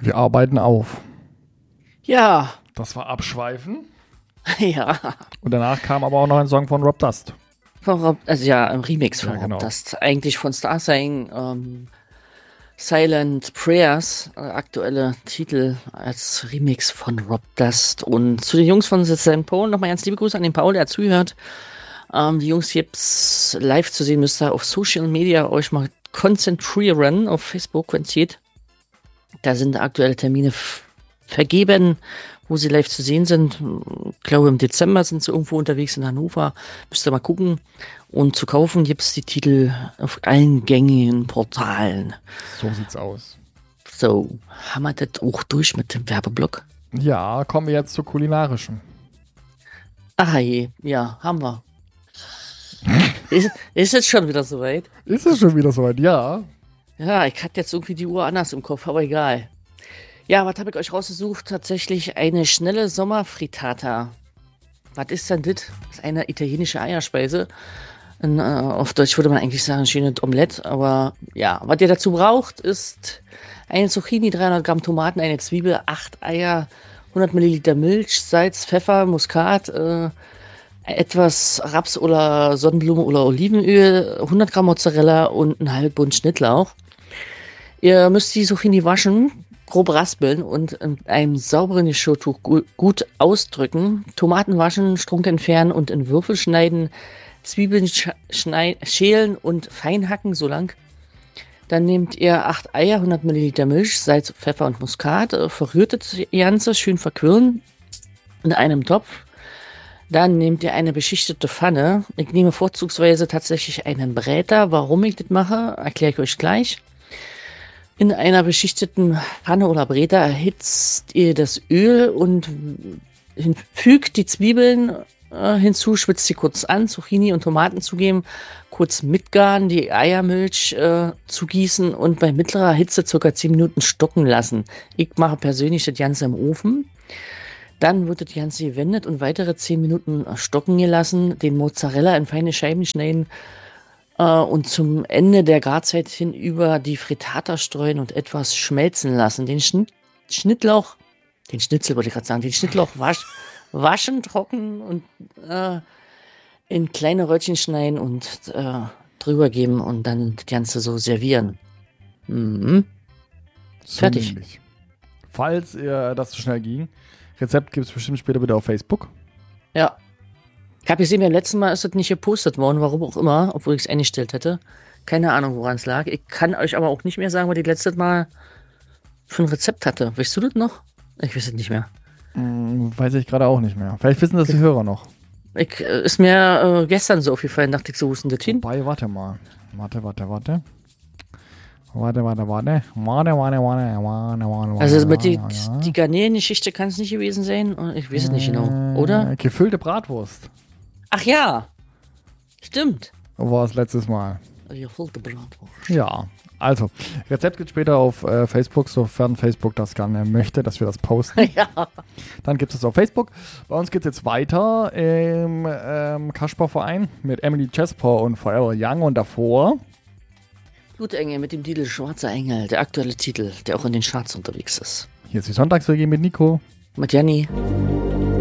Wir arbeiten auf. Ja. Das war Abschweifen. Ja. Und danach kam aber auch noch ein Song von Rob Dust. Also ja, ein Remix von genau. Rob Dust. Eigentlich von Starsign, Silent Prayers, aktuelle Titel als Remix von Rob Dust. Und zu den Jungs von The St. Paul nochmal ganz liebe Grüße an den Paul, der zuhört. Die Jungs jetzt live zu sehen, müsst ihr auf Social Media euch mal konzentrieren, auf Facebook, wenn es geht. Da sind aktuelle Termine vergeben, wo sie live zu sehen sind. Ich glaube, im Dezember sind sie irgendwo unterwegs in Hannover. Müsst ihr mal gucken. Und zu kaufen gibt es die Titel auf allen gängigen Portalen. So sieht's aus. So, haben wir das auch durch mit dem Werbeblock? Ja, kommen wir jetzt zur kulinarischen. Ach je, ja, haben wir. Ist es schon wieder soweit? Ist es schon wieder soweit? Ja. Ja, ich hatte jetzt irgendwie die Uhr anders im Kopf, aber egal. Ja, was habe ich euch rausgesucht? Tatsächlich eine schnelle Sommerfrittata. Was ist denn das? Das ist eine italienische Eierspeise. Auf Deutsch würde man eigentlich sagen, ein schönes Omelette. Aber ja, was ihr dazu braucht, ist eine Zucchini, 300 Gramm Tomaten, eine Zwiebel, 8 Eier, 100 Milliliter Milch, Salz, Pfeffer, Muskat, etwas Raps oder Sonnenblume oder Olivenöl, 100 Gramm Mozzarella und ein halbes Bund Schnittlauch. Ihr müsst die Zucchini waschen, grob raspeln und in einem sauberen Geschirrtuch gut ausdrücken. Tomaten waschen, Strunk entfernen und in Würfel schneiden. Zwiebeln schälen und fein hacken, so lang. Dann nehmt ihr 8 Eier, 100 Milliliter Milch, Salz, Pfeffer und Muskat. Verrührt das Ganze, schön verquirlen in einem Topf. Dann nehmt ihr eine beschichtete Pfanne. Ich nehme vorzugsweise tatsächlich einen Bräter. Warum ich das mache, erkläre ich euch gleich. In einer beschichteten Pfanne oder Bräter erhitzt ihr das Öl und fügt die Zwiebeln hinzu, schwitzt sie kurz an, Zucchini und Tomaten zugeben, kurz mitgaren, die Eiermilch zugießen und bei mittlerer Hitze ca. 10 Minuten stocken lassen. Ich mache persönlich das Ganze im Ofen. Dann wird das Ganze gewendet und weitere 10 Minuten stocken gelassen, den Mozzarella in feine Scheiben schneiden und zum Ende der Garzeit hinüber die Frittata streuen und etwas schmelzen lassen. Den Schnittlauch, den Schnitzel wollte ich gerade sagen, den Schnittlauch waschen, trocknen und in kleine Röllchen schneiden und drüber geben und dann das Ganze so servieren. Mhm. So Fertig. Nämlich. Falls das zu schnell ging, Rezept gibt es bestimmt später wieder auf Facebook. Ja. Ich habe gesehen, beim letzten Mal ist das nicht gepostet worden, warum auch immer, obwohl ich es eingestellt hätte. Keine Ahnung, woran es lag. Ich kann euch aber auch nicht mehr sagen, was ich letztes Mal für ein Rezept hatte. Weißt du das noch? Ich weiß es nicht mehr. Weiß ich gerade auch nicht mehr. Vielleicht wissen das die Hörer noch. Ist mir gestern so aufgefallen, dachte ich, so, wo ist denn das hin? Wobei, warte mal. Warte. Also mit die Garnelengeschichte kann es nicht gewesen sein. Ich weiß es nicht genau, oder? Gefüllte Bratwurst. Ach ja, stimmt. War es letztes Mal. Gefüllte Bratwurst. Ja, also, Rezept gibt es später auf Facebook, sofern Facebook das gerne möchte, dass wir das posten. Ja. Dann gibt es das auf Facebook. Bei uns geht es jetzt weiter im Kasperverein mit Emily Chesper und Forever Young und davor Blutengel mit dem Titel Schwarzer Engel, der aktuelle Titel, der auch in den Charts unterwegs ist. Hier ist die Sonntagswege mit Nico. Mit Janni.